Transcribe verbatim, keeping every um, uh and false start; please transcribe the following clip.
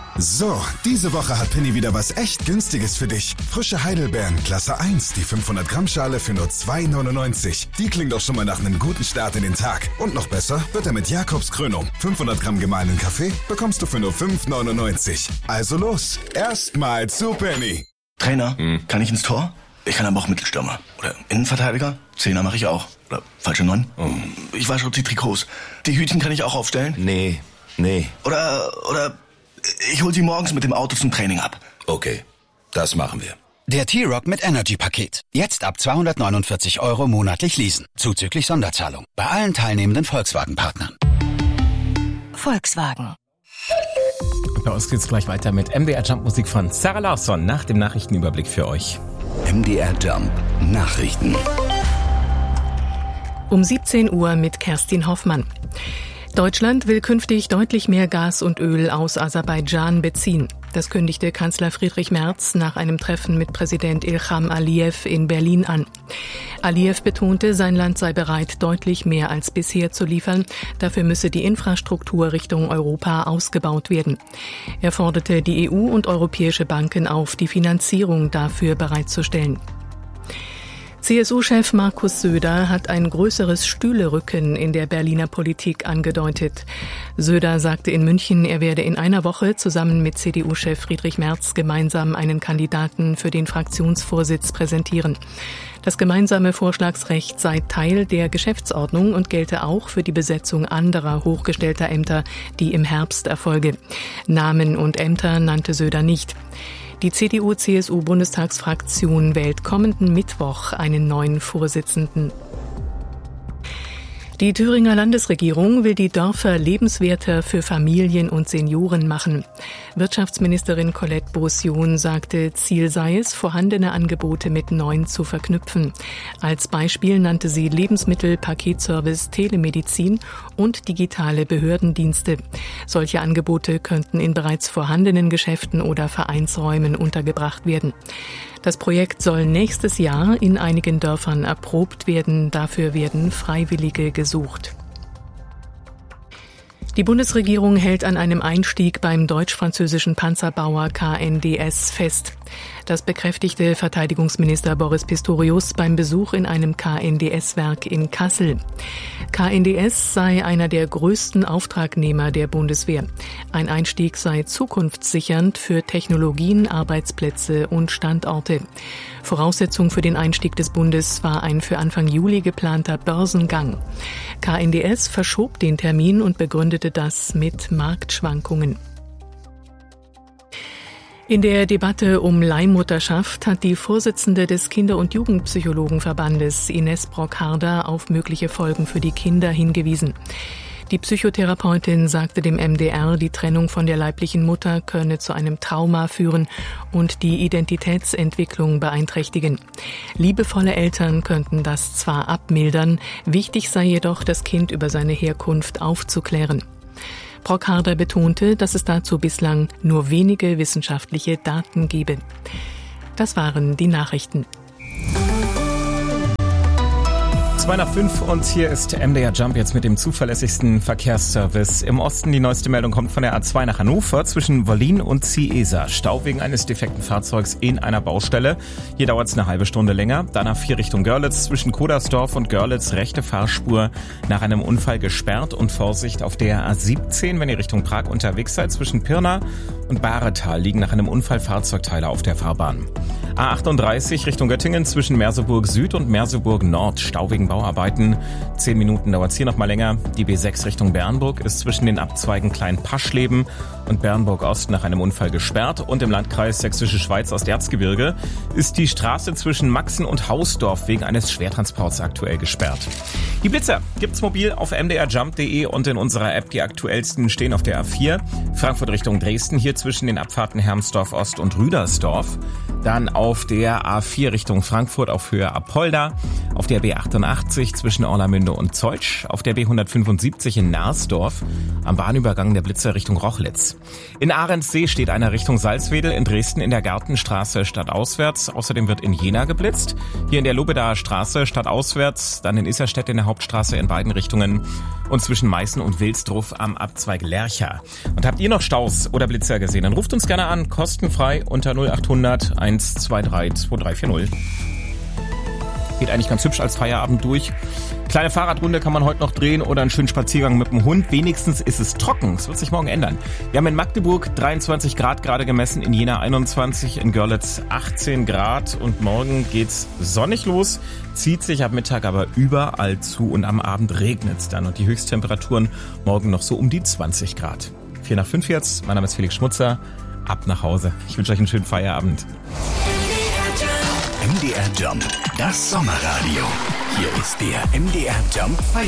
So, diese Woche hat Penny wieder was echt Günstiges für dich. Frische Heidelbeeren, Klasse eins, die fünfhundert Gramm Schale für nur zwei neunundneunzig. Die klingt doch schon mal nach einem guten Start in den Tag. Und noch besser wird er mit Jakobs Krönung. fünfhundert Gramm gemahlenen Kaffee bekommst du für nur fünf neunundneunzig. Also los, erstmal zu Penny. Trainer, hm. kann ich ins Tor? Ich kann aber auch Mittelstürmer. Oder Innenverteidiger? Zehner mache ich auch. Oder falsche Neun? Oh. Ich wasche auch die Trikots. Die Hütchen kann ich auch aufstellen? Nee, nee. Oder, oder... ich hol sie morgens mit dem Auto zum Training ab. Okay, das machen wir. Der T-Roc mit Energy-Paket. Jetzt ab zweihundertneunundvierzig Euro monatlich leasen. Zuzüglich Sonderzahlung. Bei allen teilnehmenden Volkswagen-Partnern. Volkswagen. Bei uns geht's gleich weiter mit M D R Jump Musik von Sarah Larsson nach dem Nachrichtenüberblick für euch. M D R Jump Nachrichten. Um siebzehn Uhr mit Kerstin Hoffmann. Deutschland will künftig deutlich mehr Gas und Öl aus Aserbaidschan beziehen. Das kündigte Kanzler Friedrich Merz nach einem Treffen mit Präsident Ilham Aliyev in Berlin an. Aliyev betonte, sein Land sei bereit, deutlich mehr als bisher zu liefern. Dafür müsse die Infrastruktur Richtung Europa ausgebaut werden. Er forderte die E U und europäische Banken auf, die Finanzierung dafür bereitzustellen. C S U-Chef Markus Söder hat ein größeres Stühlerücken in der Berliner Politik angedeutet. Söder sagte in München, er werde in einer Woche zusammen mit C D U-Chef Friedrich Merz gemeinsam einen Kandidaten für den Fraktionsvorsitz präsentieren. Das gemeinsame Vorschlagsrecht sei Teil der Geschäftsordnung und gelte auch für die Besetzung anderer hochgestellter Ämter, die im Herbst erfolge. Namen und Ämter nannte Söder nicht. Die C D U-C S U-Bundestagsfraktion wählt kommenden Mittwoch einen neuen Vorsitzenden. Die Thüringer Landesregierung will die Dörfer lebenswerter für Familien und Senioren machen. Wirtschaftsministerin Colette Beaussion sagte, Ziel sei es, vorhandene Angebote mit neuen zu verknüpfen. Als Beispiel nannte sie Lebensmittel, Paketservice, Telemedizin und digitale Behördendienste. Solche Angebote könnten in bereits vorhandenen Geschäften oder Vereinsräumen untergebracht werden. Das Projekt soll nächstes Jahr in einigen Dörfern erprobt werden. Dafür werden Freiwillige gesucht. Die Bundesregierung hält an einem Einstieg beim deutsch-französischen Panzerbauer K N D S fest. Das bekräftigte Verteidigungsminister Boris Pistorius beim Besuch in einem K N D S-Werk in Kassel. K N D S sei einer der größten Auftragnehmer der Bundeswehr. Ein Einstieg sei zukunftssichernd für Technologien, Arbeitsplätze und Standorte. Voraussetzung für den Einstieg des Bundes war ein für Anfang Juli geplanter Börsengang. K N D S verschob den Termin und begründete das mit Marktschwankungen. In der Debatte um Leihmutterschaft hat die Vorsitzende des Kinder- und Jugendpsychologenverbandes Ines Brockharder auf mögliche Folgen für die Kinder hingewiesen. Die Psychotherapeutin sagte dem M D R, die Trennung von der leiblichen Mutter könne zu einem Trauma führen und die Identitätsentwicklung beeinträchtigen. Liebevolle Eltern könnten das zwar abmildern, wichtig sei jedoch, das Kind über seine Herkunft aufzuklären. Brockharder betonte, dass es dazu bislang nur wenige wissenschaftliche Daten gebe. Das waren die Nachrichten. zwei nach fünf und hier ist M D R Jump jetzt mit dem zuverlässigsten Verkehrsservice. Im Osten die neueste Meldung kommt von der A zwei nach Hannover zwischen Wollin und Ciesa. Stau wegen eines defekten Fahrzeugs in einer Baustelle. Hier dauert es eine halbe Stunde länger. Dann A vier Richtung Görlitz zwischen Kodersdorf und Görlitz rechte Fahrspur nach einem Unfall gesperrt und Vorsicht auf der A siebzehn, wenn ihr Richtung Prag unterwegs seid. Zwischen Pirna und Baretal liegen nach einem Unfall Fahrzeugteile auf der Fahrbahn. A achtunddreißig Richtung Göttingen zwischen Merseburg Süd und Merseburg Nord. Stau wegen Bauarbeiten. Zehn Minuten dauert es hier noch mal länger. Die B sechs Richtung Bernburg ist zwischen den Abzweigen Klein-Paschleben und Bernburg Ost nach einem Unfall gesperrt. Und im Landkreis Sächsische Schweiz Osterzgebirge ist die Straße zwischen Maxen und Hausdorf wegen eines Schwertransports aktuell gesperrt. Die Blitzer gibt's mobil auf m d r jump punkt d e und in unserer App. Die aktuellsten stehen auf der A vier. Frankfurt Richtung Dresden, hier zwischen den Abfahrten Hermsdorf Ost und Rüdersdorf. Dann auf der A vier Richtung Frankfurt auf Höhe Apolda. Auf der B achtundachtzig zwischen Orlamünde und Zeutsch. Auf der B hundertfünfundsiebzig in Narsdorf. Am Bahnübergang der Blitzer Richtung Rochlitz. In Ahrensee steht einer Richtung Salzwedel, in Dresden in der Gartenstraße stadtauswärts. Außerdem wird in Jena geblitzt. Hier in der Lobedaer Straße stadtauswärts, dann in Isserstedt in der Hauptstraße in beiden Richtungen und zwischen Meißen und Wilsdruf am Abzweig Lercha. Und habt ihr noch Staus oder Blitzer gesehen? Dann ruft uns gerne an, kostenfrei unter null acht hundert eins zwei drei zwei drei vier null. Geht eigentlich ganz hübsch als Feierabend durch. Kleine Fahrradrunde kann man heute noch drehen oder einen schönen Spaziergang mit dem Hund. Wenigstens ist es trocken. Es wird sich morgen ändern. Wir haben in Magdeburg dreiundzwanzig Grad gerade gemessen, in Jena einundzwanzig, in Görlitz achtzehn Grad und morgen geht's sonnig los. Zieht sich ab Mittag aber überall zu und am Abend regnet's dann und die Höchsttemperaturen morgen noch so um die zwanzig Grad. vier nach fünf jetzt. Mein Name ist Felix Schmutzer. Ab nach Hause. Ich wünsche euch einen schönen Feierabend. M D R Jump, das Sommerradio. Hier ist der M D R Jump Feierabend.